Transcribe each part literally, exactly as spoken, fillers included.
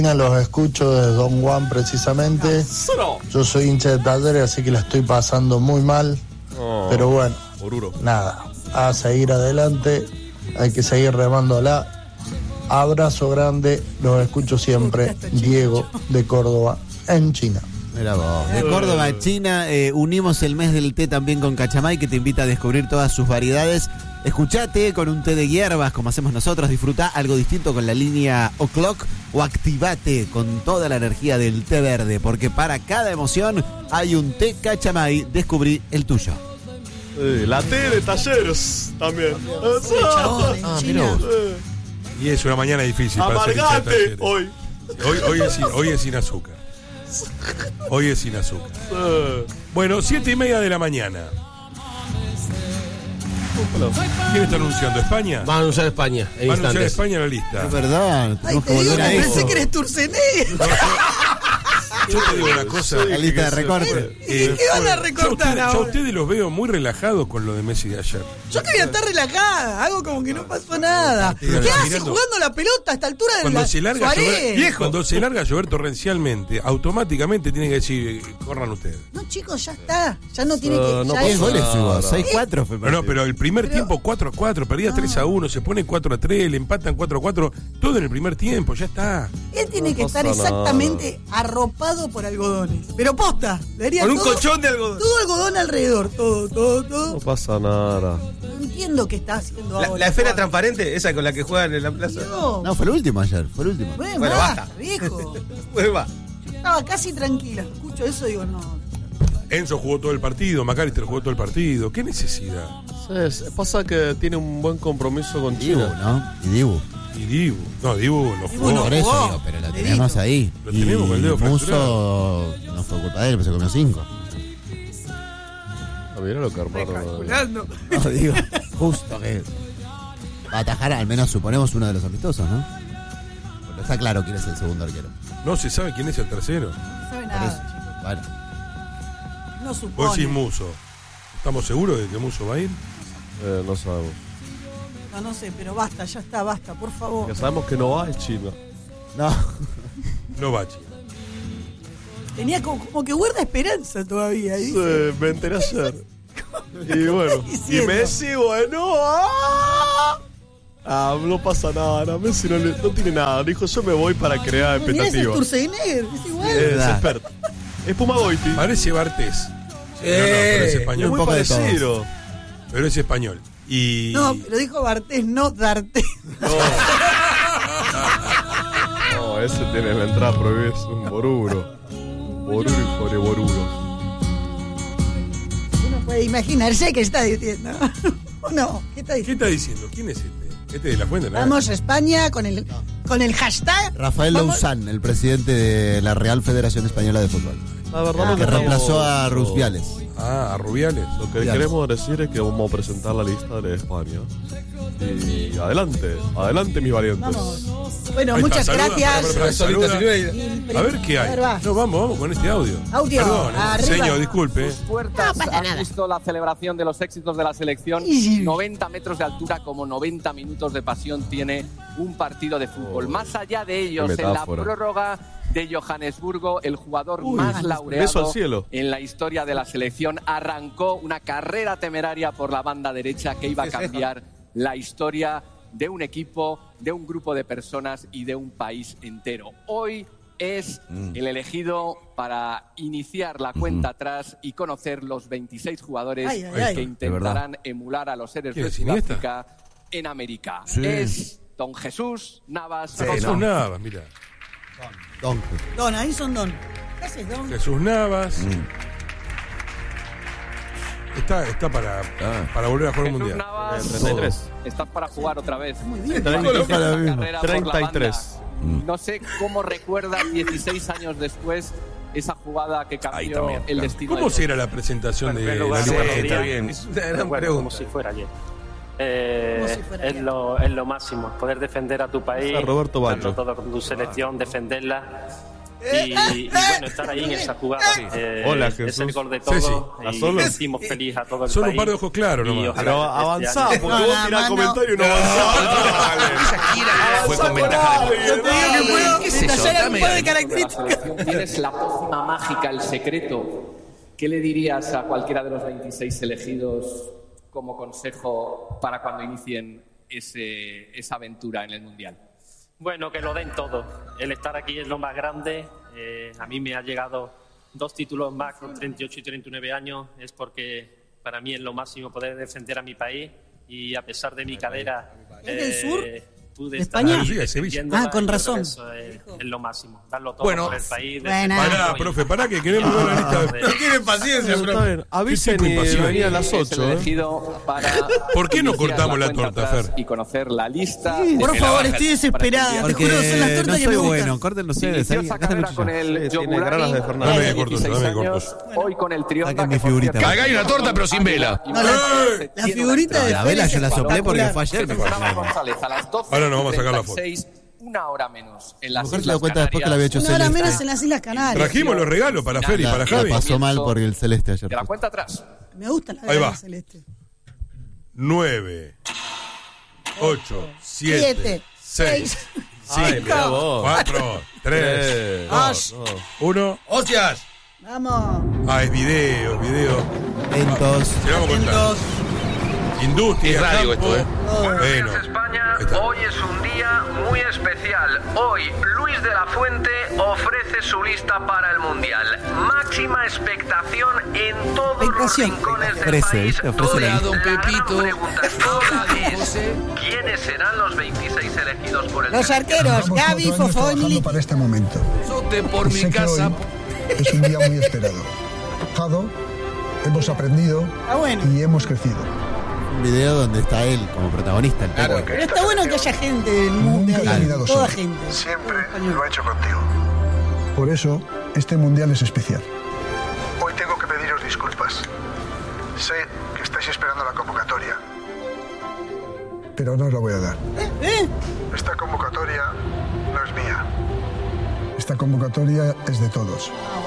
Los escucho desde Don Juan precisamente. Yo soy hincha de Talleres, así que la estoy pasando muy mal. Oh, pero bueno, oruro. Nada, a seguir adelante, hay que seguir remándola. Abrazo grande, los escucho siempre. Diego de Córdoba, en China. Mira vos, de Córdoba a China, eh, unimos el mes del té también con Cachamay, que te invita a descubrir todas sus variedades. Escuchate con un té de hierbas, como hacemos nosotros, disfrutá algo distinto con la línea O'Clock, o activate con toda la energía del té verde, porque para cada emoción hay un té Cachamay. Descubrí el tuyo. Eh, la té de Talleres también. Ah, ah, mira. Y es una mañana difícil para ser hincha de Talleres. hoy. Hoy, hoy, es, hoy es sin azúcar. Hoy es sin azúcar. Bueno, siete y media de la mañana. ¿Quién está anunciando? ¿España? Va a anunciar España. En Va a anunciar instantes. España la lista. Es verdad. Ay, te digo que pensé que eres Turcené. Yo te digo una cosa. La lista de recortes. ¿Y qué van a recortar yo a ahora? ustedes los veo muy relajados con lo de Messi de ayer. Yo que voy a estar relajada, hago como que no pasó nada. ¿Qué Mirando. hace jugando la pelota a esta altura de Cuando la se larga a Suárez? llover, viejo, cuando se larga a llover torrencialmente, automáticamente tienen que decir, eh, corran ustedes. No, chicos, ya está. Ya no tiene Uh, que. no ya diez es- goles hubo, seis cuatro fue. No, no, pero el primer Pero- tiempo cuatro a cuatro, perdía tres a uno, se pone cuatro a tres, le empatan cuatro a cuatro, todo en el primer tiempo, ya está. Él tiene No que estar pasa exactamente arropado por algodones. Pero posta, debería Con un todo- colchón de algodón. Todo algodón alrededor, todo, todo, No todo. pasa nada. No entiendo qué está haciendo La, ahora. la esfera Juan. transparente, esa con la que juegan en la plaza. No, No, fue el último ayer, fue el último. bueno, Bueno, basta, basta. viejo. Pues va. Estaba casi tranquila. Escucho eso y digo, no. Enzo jugó todo el partido, McAllister jugó todo el partido. ¿Qué necesidad? Sí, pasa que tiene un buen compromiso con Dibu, China. ¿no? Y Dibu. Y Dibu. No, Dibu no Dibu jugó. no Por eso jugó. digo, pero lo Dedito. tenemos ahí. Lo tenemos con el dedo y Musso fracturado. no fue culpa de él, pero se comió cinco. Ah, mirá lo que armaron. Calculando. No, digo, justo que va a atajar al menos, suponemos, uno de los amistosos, ¿no? Pero está claro quién es el segundo arquero. No se sabe quién es el tercero. No sabe Por eso, nada, bueno. chicos. No Vos supone. decís Muso. ¿Estamos seguros de que Muso va a ir? Eh, no sabemos. No, no sé, pero basta, ya está, basta, por favor. Que sabemos que no va es China. No. No va, China. Tenía como, como que guarda esperanza todavía. Sí, ¿eh? me enteré ayer. Y bueno, y diciendo? Messi, bueno. ¡Ah! Ah, no pasa nada, no, Messi no, le- no tiene nada. Dijo, yo me voy para crear Mirá ese expectativas. Turcener, es igual. Es verdad. experto. Es Pumagoiti. Parece Bartés. Sí. No, no, pero es español. un Muy poco de parecido. Pero es español. Y. No, pero dijo Bartés, no D'Artés. No. No, ese tiene la entrada prohibida, es un boruro. Boruro y sobre boruro. Uno puede imaginarse qué está diciendo. No, ¿qué está ¿Qué diciendo? está diciendo? ¿Quién es este? Este de la Fuente, ¿no? Vamos a España con el, con el hashtag. Rafael Vamos- Louzán, el presidente de la Real Federación Española de Fútbol, La verdad lo que estamos- reemplazó a Rubiales. Ah, a Rubiales. Lo que Rubiales. queremos decir es que vamos a presentar la lista de España. Y adelante, adelante mis valientes. Vamos. Bueno, Ahí está, muchas saluda, gracias. espera, espera, Solita saluda. Silveira. A ver qué A ver, hay. va. No, vamos, vamos con este audio. Audio, Perdón, arriba. señor, disculpe. Puertas No pasa han nada. visto la celebración de los éxitos de la selección. Sí. noventa metros de altura, como noventa minutos de pasión tiene un partido de fútbol. Más allá de ellos, Qué en la metáfora. prórroga de Johannesburgo, el jugador Uy, más beso laureado al cielo. en la historia de la selección arrancó una carrera temeraria por la banda derecha que iba a cambiar la historia de un equipo, de un grupo de personas y de un país entero. Hoy es el elegido para iniciar la cuenta atrás y conocer los veintiséis jugadores Ay, ay, ay. que intentarán emular a los seres ¿Quién de es, Iniesta? Sudáfrica en América. Sí. Es Don Jesús Navas. Sí, Jesús no. Navas, mira. Don. Don, ahí son Don. ¿Qué haces, Don? Jesús Navas. Está, está para, Ah. para volver a jugar un Jesús mundial. Navas, treinta y tres. estás para jugar otra vez. Muy bien. treinta y tres. Esta Para mí. carrera por la treinta y tres. banda. No sé cómo recuerda dieciséis años después esa jugada que Ahí cambió también, el claro. destino. ¿Cómo de será la presentación de Bueno, la en Sí, Liga primer está Argentina? bien. Es una gran Bueno, pregunta. como si fuera ayer. Eh, Como si fuera es, ayer. lo, es lo máximo, poder defender a tu país, A Roberto Baggio. darlo todo con tu selección, defenderla Y, y bueno, estar ahí en esa jugada. Eh, Hola, es Jesús. el gol de todo. Sí, sí. Y Solo- sentimos feliz a todo el Son un país. par de ojos claros Y nomás. ojalá Pero este avanzá, año- porque No, vos la tirás mano- comentario y no avanzás. Esa gira fue con ventaja de Yo te digo que puedo ¿Qué es eso? detallar un Dame par de algo. La características. selección, tienes la pócima mágica, el secreto. ¿Qué le dirías a cualquiera de los veintiséis elegidos como consejo para cuando inicien ese, esa aventura en el Mundial? Bueno, que lo den todo. El estar aquí es lo más grande. Eh, a mí me ha llegado dos títulos más con treinta y ocho y treinta y nueve años. Es porque para mí es lo máximo poder defender a mi país. Y a pesar de mi cadera, ¿Es del sur? pude ¿De estar España? ahí Sí, de Sevilla. defendiéndola, Ah, con y creo razón. que Eso es, es lo máximo. Darlo todo Bueno. por el país. Buena. defenderlo Pará, y- profe, pará que queremos ver la lista. de- No tienen paciencia, Está bro. bien, avisen tipo y impasible. venía a las Es el ocho, ¿eh? elegido para ¿Por qué no iniciar cortamos la cuenta torta, atrás Fer? Y conocer la lista. Por de favor, la estoy baja desesperada. para Te que juro, son las Porque tortas no que me soy gustan. bueno, córtenlo ustedes. inició Ahí, esa acá están carrera con muchachos. el Sí, tiene Yogurani, granas de Fernández. Dame de cortos, dieciséis dame de años, hoy con el Triomfa. Saquen mi que por figurita. cierto, Acá hay una torta, pero sin vela. No, la, la figurita de La vela yo la Félix soplé porque espectacular. fue ayer. me Fernando parece. González a las doce Ahora nos vamos a sacar la foto. treinta y seis, una hora menos en las La mujer se Islas dio cuenta después que la había hecho Una hora Celeste. menos en las Islas Canarias. Trajimos los regalos para Fer y La, para la Javi. pasó mal por el Celeste ayer. De la cuenta atrás. Me gusta la Ahí va. gana celeste. nueve, ocho, siete, Siete, seis, Ay, cinco, mirá vos. cuatro, tres, Eh, dos, no. uno. ¡Hostias! Vamos. Ah, es video, video. Lentos. Se lo vamos a contar. Atentos. Industria, Es radio campo. esto, ¿eh? Bueno, España, ahí está. hoy es un día muy especial. Hoy Luis de la Fuente ofrece su lista para el Mundial. Máxima expectación en todos los Expectación. rincones del Ofrece, país. ¿viste? Ofrece la Hola, lista. don Pepito. Hola, es, José. ¿quiénes serán los veintiséis elegidos por el Los arqueros, Llevamos Gaby, cuatro años Fofó y trabajando Miliki. para este momento. Sote por Y mi sé que casa. hoy es un día muy esperado. Jado, hemos aprendido Ah, bueno. y hemos crecido. Un video donde está él como protagonista. El Claro. Pepe. Pero está bueno que haya gente del mundo. Nunca he caminado Toda solo. gente. Siempre Español. lo he hecho contigo. Por eso, este mundial es especial. Hoy tengo que pediros disculpas. Sé que estáis esperando la convocatoria. Pero no os la voy a dar. ¿Eh? Esta convocatoria no es mía. Esta convocatoria es de todos.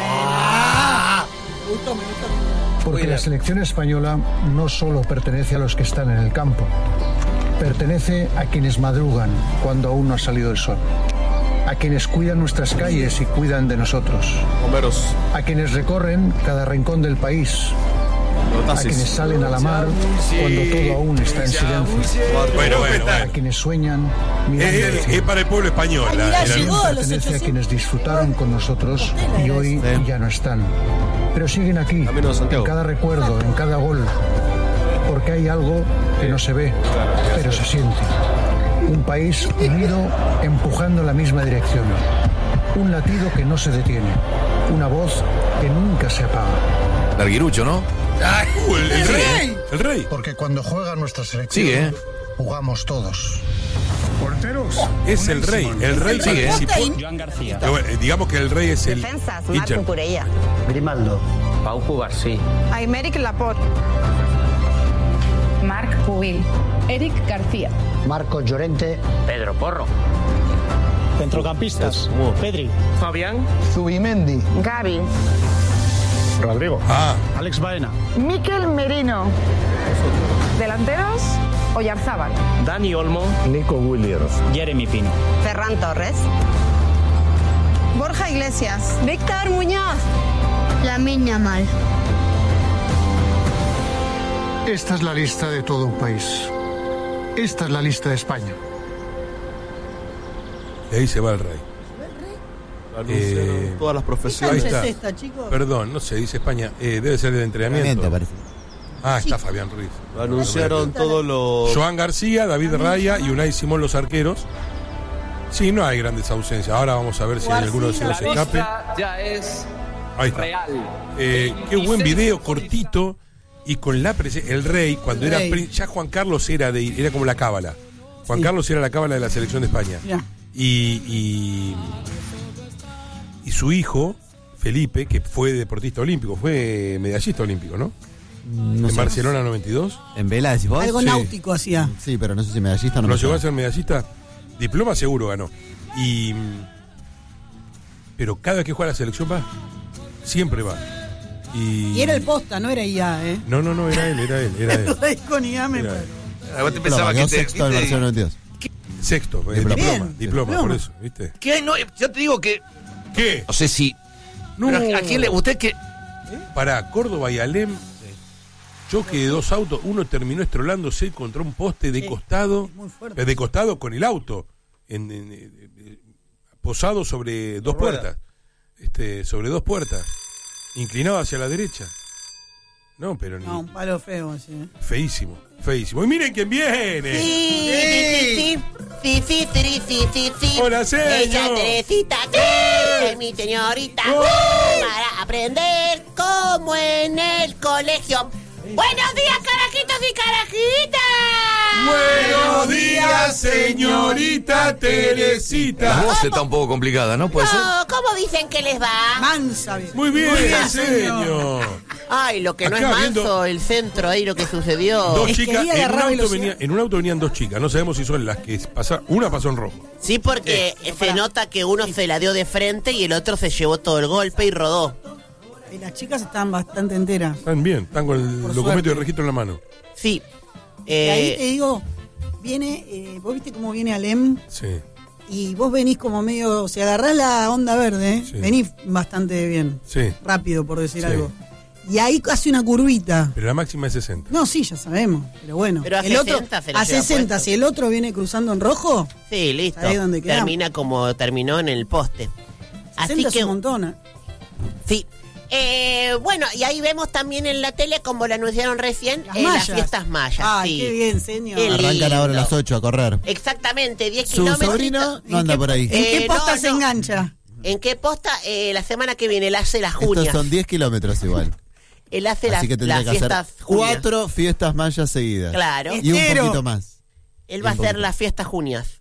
Ah, me gustó, me gustó. Porque la selección española no solo pertenece a los que están en el campo, pertenece a quienes madrugan cuando aún no ha salido el sol, a quienes cuidan nuestras calles y cuidan de nosotros, Bomberos. a quienes recorren cada rincón del país, a quienes salen a la mar cuando todo aún está en silencio, Bueno, bueno, a bueno. quienes sueñan mirando Es, al es- cielo. es para el pueblo español. Ay, la- mirá, el llegó. anuncio. a los Pertenece a ochocientos. quienes disfrutaron con nosotros y hoy Sí. ya no están. Pero siguen aquí, Camino de Santiago. en cada recuerdo, en cada gol. Porque hay algo que no se ve, pero se siente. Un país unido empujando en la misma dirección. Un latido que no se detiene. Una voz que nunca se apaga. Larguirucho, ¿no? Uh, el, el rey. El rey. Porque cuando juega nuestra selección, Sigue, ¿eh? jugamos todos. Porteros. Es el rey. El rey Sigue, ¿eh? participó. Joan García. Pero bueno, digamos que el rey es el Defensas, hincha. Marco Curella. Grimaldo. Pau Cubarsí. Aymeric Laporte. Marc Pubil. Eric García. Marco Llorente. Pedro Porro. Centrocampistas. Pedri. Fabián. Zubimendi. Gaby. Rodrigo. Ah, Alex Baena. Miquel Merino. Delanteros. Oyarzábal. Dani Olmo. Nico Williams. Jeremy Pino. Ferran Torres. Borja Iglesias. Víctor Muñoz. Lamine Yamal. Esta es la lista de todo un país. Esta es la lista de España. y ahí se va el rey. Anunciaron Eh, todas las ¿Qué profesiones. cancha Ahí es está. esta, chicos? Perdón, no sé, dice España. Eh, debe ser de entrenamiento. Entrenamiento, parece. Ah, está Fabián Ruiz. Lo anunciaron todos los. Joan García, David Raya y Unai Simón los arqueros. Sí, no hay grandes ausencias. Ahora vamos a ver si hay alguno de La esos se escape. lista ya es Ahí está. real. Eh, qué buen video cortito y con la presencia. El rey, cuando El era rey. prín- ya Juan Carlos era de era como la cábala. Juan Sí. Carlos era la cábala de la selección de España. Mirá. Y, y y su hijo Felipe, que fue deportista olímpico, fue medallista olímpico, ¿no? No en sé. Barcelona noventa y dos. ¿En vela decís vos? Algo Sí. náutico hacía. Sí, pero no sé si medallista o no ¿No me llegó a acuerdo. ser medallista? Diploma seguro ganó. Y pero cada vez que juega la selección va. Siempre va. Y, Y era el posta, no era I A, ¿eh? No, no, no, era él, era él, era él. Rey con I A me Era puede. él. A vos te pensabas que te. sexto del Barcelona noventa y dos. Sexto, eh, Diploma. diploma, Bien. diploma, Diploma. por eso, ¿viste? ¿Qué? No, yo te digo que. ¿Qué? No sé si. No. pero ¿a quién le. ¿Usted qué? Para Córdoba y Alem, choque de dos autos, uno terminó estrolándose contra un poste de Sí, costado, es muy fuerte. eh, de costado con el auto, en, en, eh, eh, posado sobre dos rueda. puertas, este, sobre dos puertas, inclinado hacia la derecha. No, pero ni No, un palo feo así, ¿eh? feísimo, feísimo. Y miren quién viene. Sí, sí, sí, sí, sí, sí, sí, sí. Hola, señor. Ella Teresita, sí, es mi señorita. Oh. Para aprender como en el colegio. Buenos días, carajitos y carajitas. Buenos días, señorita Teresita. La voz está un poco complicada, ¿no? ¿Puede ser? No, ¿cómo dicen que les va? Mansa, bien. Muy bien, Muy bien, señor. Ay, lo que no Acá es manso, viendo- el centro ahí, lo que sucedió. Dos Es que chicas, ahí en un, agarraba auto velocidad. venía, en un auto venían dos chicas, no sabemos si son las que pasaron, una pasó en rojo. Sí, porque se nota que uno se la dio de frente y el otro se llevó todo el golpe y rodó. Y las chicas están bastante enteras. Están bien, están con el Por documento suerte. de registro en la mano. Sí. Y ahí Eh, te digo, viene, eh, vos viste cómo viene Alem Sí. y vos venís como medio, si agarrás la onda verde, Sí. venís bastante bien, Sí. rápido por decir Sí. algo. Y ahí hace una curvita. Pero la máxima es sesenta. No, sí, ya sabemos, pero bueno. Pero a el otro, sesenta se la a lleva sesenta, puesto. si el otro viene cruzando en rojo, sí, listo. Ahí donde quedamos. Termina como terminó en el poste. Así sesenta que, es un montón. ¿eh? sí. Eh, bueno, y ahí vemos también en la tele, como lo anunciaron recién, Las eh, las mallas. fiestas mayas. Ay, sí. qué bien, señor. Qué Arrancan ahora a lindo. las ocho a correr. Exactamente, diez Su kilómetros. sobrino no anda por ahí. ¿En qué Eh, posta no, se no. engancha? ¿En qué posta? Eh, la semana que viene él hace las Estos junias. son diez kilómetros igual. Él hace las, Así que tendría las que hacer fiestas junias. cuatro fiestas mayas seguidas. Claro. Y un Entero. poquito más. Él va a Un hacer poquito. las fiestas junias.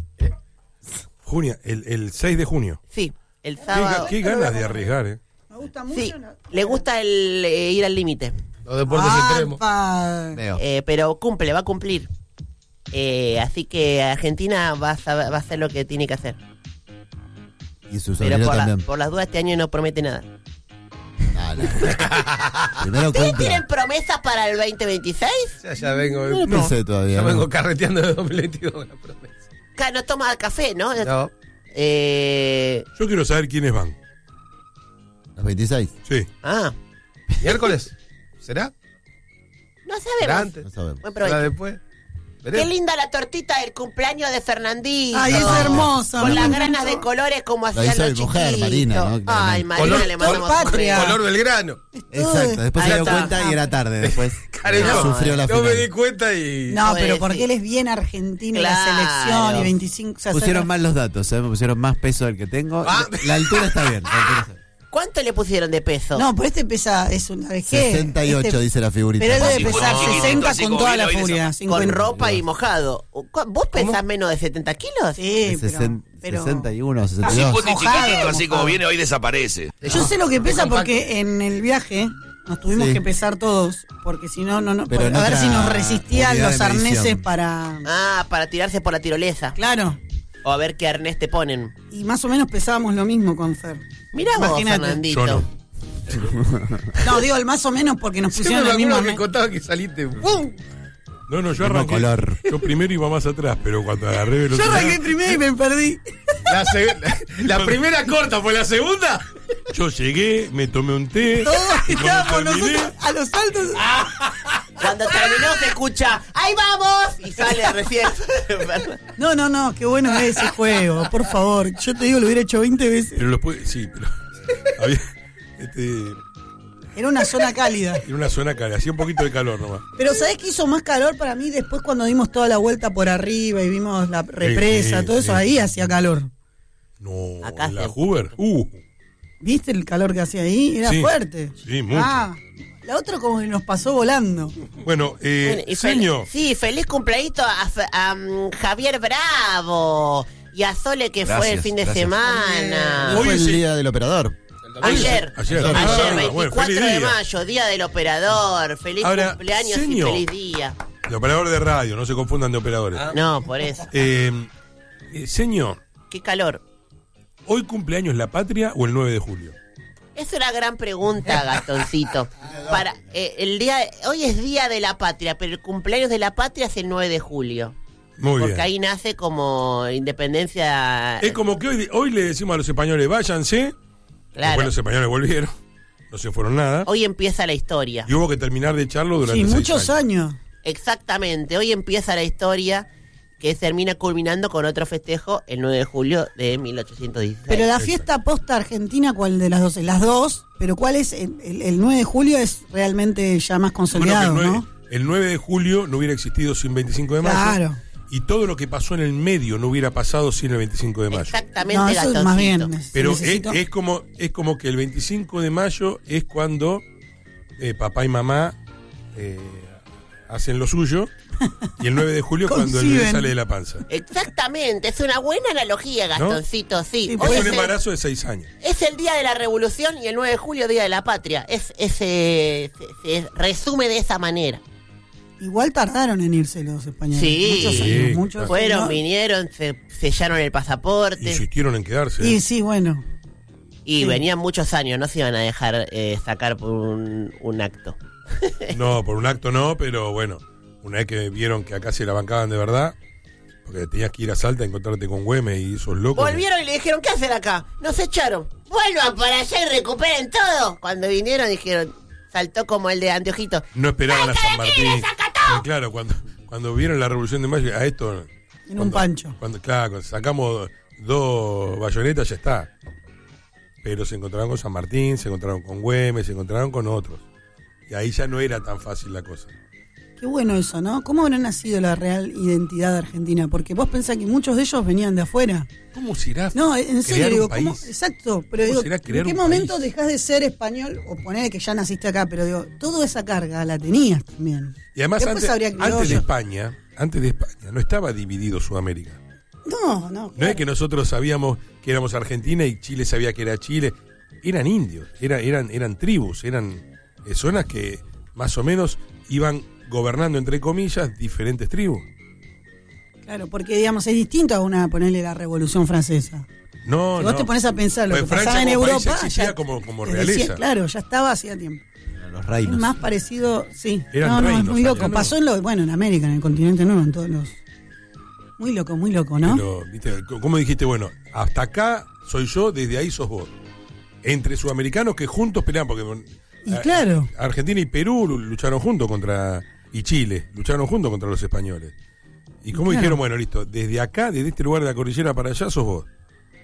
Junio, el, el seis de junio. Sí, el Qué, sábado. ga- qué ganas de arriesgar, ¿eh? Me gusta mucho. Sí, la- le gusta el eh, ir al límite. Los deportes Ah, extremos. pa. Veo. Eh, pero cumple, va a cumplir. Eh, así que Argentina va a, saber- va a hacer lo que tiene que hacer. Y su Pero sobrino por, la- también. por las dudas este año no promete nada. Ah, no. Primero ¿Ustedes cumpla. tienen promesas para el veinte veintiséis? Ya, ya vengo. No lo pensé todavía. Ya ¿no? vengo carreteando de dos mil veintidós con la promesa. Acá no toma café, ¿no? No. Eh, Yo quiero saber quiénes van. Los veintiséis. Sí. ah, ¿Miércoles? ¿Será? no ¿Será sabemos. antes? No sabemos. Buen ¿Será provecho. después? Qué Veremos. linda la tortita del cumpleaños de Fernandito. Ay, es hermosa. Con me las encantó. granas de colores como La hacían hizo los mi mujer, chiquitos. Marina, ¿no? Ay, Claramente. Marina, Color- le mandamos color un patria. beso. Color Belgrano. Exacto. Después Ahí se dio está. cuenta y era tarde. Después Cariño, sufrió la no final. me di cuenta y... No, Joder, pero porque sí. él es bien argentino y la Claro. selección y veinticinco. O sea, Pusieron saca- mal los datos, ¿eh? Me pusieron más peso del que tengo. Ah. La altura está bien. La altura está bien. ¿Cuánto le pusieron de peso? No, pero este pesa, es una vejez. sesenta y ocho Este- dice la figurita. Pero él debe Sí, pesar bueno, sesenta así con como toda viene la hoy de furia. Con cincuenta. ropa y mojado. ¿Vos pesás menos de setenta kilos? Sí, Es pero, sesen- pero- sesenta y uno, Así sesenta y dos. puti Mojado, chiquitito, así como mojado. viene hoy desaparece. Yo sé lo que pesa compacto. porque en el viaje nos tuvimos Sí. que pesar todos, porque si no, no, no. Pero en a ver otra si nos resistían unidad los de medición. arneses para. Ah, para tirarse por la tirolesa. Claro. O a ver qué arnés te ponen. Y más o menos pesábamos lo mismo con Fer. Mirá vos, Imagínate. Fernandito. Yo no. No, digo el más o menos porque nos Siempre pusieron me el mismo acuerdo que arnés. contaba que saliste... ¡Pum! No, no, yo Mismo arranqué. color. Yo primero iba más atrás, pero cuando agarré Yo velocidad. arranqué primero y me perdí. La, seg- la, la primera corta fue la segunda. Yo llegué, me tomé un té. Todos y cuando estábamos terminé, nosotros a los saltos. Cuando terminó se escucha, ¡ahí vamos! Y sale recién. No, no, no, qué bueno es ese juego, por favor. Yo te digo, lo hubiera hecho veinte veces. Pero lo puede. Sí, pero. Había. Este. Era una zona cálida. Era una zona cara, hacía un poquito de calor nomás. Pero ¿sabés qué hizo más calor para mí después cuando dimos toda la vuelta por arriba y vimos la represa, sí, todo eso? sí. Ahí hacía calor. No, Acá en la se- Hoover. Uh, ¿Viste el calor que hacía ahí? Era Sí, fuerte. sí, mucho. Ah, la otra como que nos pasó volando. bueno, eh, Bueno, y fel- señor. sí, feliz cumpleañito a, Fe- a, um, Javier Bravo y a Sole que fue Gracias, el fin de gracias. semana. Hoy Fue el es- día del operador. Ayer, Ayer, ayer, ah, bueno, veinticuatro feliz de día. mayo, día del operador. Feliz Ahora, cumpleaños señor. y feliz día. El operador de radio, no se confundan de operadores. No, por eso. Eh, eh, señor, Qué calor. ¿Hoy cumpleaños la patria o el nueve de julio? Es una gran pregunta, Gastoncito. Para eh, el día, hoy es Día de la Patria, pero el cumpleaños de la patria es el nueve de julio. Muy Porque bien. ahí nace como independencia. Es como que hoy, hoy le decimos a los españoles, váyanse. Claro. Después los españoles volvieron. No se fueron nada. Hoy empieza la historia. Y hubo que terminar de echarlo durante Sí, seis muchos años. Exactamente. Hoy empieza la historia que termina culminando con otro festejo el nueve de julio de mil ochocientos dieciséis. Pero la fiesta posta argentina, ¿cuál de las dos? Las dos, pero ¿cuál es? El, el- el nueve de julio es realmente ya más consolidado, Bueno, que el, ¿no? nueve, el nueve de julio no hubiera existido sin veinticinco de mayo. Claro. Y todo lo que pasó en el medio no hubiera pasado sin el veinticinco de mayo. Exactamente, No, eso es Gastoncito. más bien. es- Pero es, necesito- es como es como que el veinticinco de mayo es cuando eh, papá y mamá eh, hacen lo suyo y el nueve de julio es cuando el bebé Conciben. sale de la panza. Exactamente, es una buena analogía, Gastoncito, sí. Sí, Hoy Es es un el, embarazo de seis años. es el día de la revolución y el nueve de julio Día de la Patria. Es, es, eh, se, se resume de esa manera. Igual tardaron en irse los españoles. Sí, muchos Sí, años, muchos fueron, ¿no? vinieron, se sellaron el pasaporte Insistieron en quedarse. Y sí, bueno. y sí. venían muchos años, no se iban a dejar eh, sacar por un, un acto. No, por un acto no, pero bueno, una vez que vieron que acá se la bancaban de verdad, porque tenías que ir a Salta a encontrarte con Güemes y esos locos. Volvieron y le dijeron, ¿qué hacen acá? Nos echaron. Vuelvan para allá y recuperen todo. Cuando vinieron dijeron, saltó como el de Anteojito. No esperaban a San Martín. saca todo! Eh, claro, cuando, cuando vieron la Revolución de Mayo, a esto... En cuando- un pancho. Cuando, claro, cuando sacamos dos bayonetas ya está. Pero se encontraron con San Martín, se encontraron con Güemes, se encontraron con otros. Y ahí ya no era tan fácil la cosa. Qué bueno eso, ¿no? ¿Cómo habrá nacido la real identidad argentina? Porque vos pensás que muchos de ellos venían de afuera. ¿Cómo será? No, en serio, crear digo, un ¿cómo? país? Exacto, pero ¿Cómo digo, será crear ¿en qué un momento país? dejás de ser español o poner que ya naciste acá? Pero digo, toda esa carga la tenías también. Y además Después antes, habría antes de criollos. España, antes de España, no estaba dividido Sudamérica. No, no. No es que nosotros sabíamos que éramos Argentina y Chile sabía que era Chile. Eran indios, era, eran, eran tribus, eran eh, zonas que más o menos iban gobernando, entre comillas, diferentes tribus. Claro, porque digamos, es distinto a una ponerle la Revolución Francesa. No, Si vos no. te pones a pensar lo Pues que Francia pasaba en como país Europa, existía ya- como, como desde realeza. sie- claro, ya estaba hacía tiempo. Los Es reinos. más parecido, sí. Eran no, no, es reinos muy loco. allá, ¿no? Pasó en lo, bueno, en América, en el continente nuevo, en todos los. Muy loco, muy loco, ¿no? Pero, ¿viste? ¿Cómo dijiste? Bueno, hasta acá soy yo, desde ahí sos vos. Entre sudamericanos que juntos pelean, porque Y claro. Argentina y Perú lucharon juntos contra, y Chile, lucharon juntos contra los españoles. Y cómo Claro. dijeron, bueno, listo, desde acá, desde este lugar de la cordillera para allá sos vos.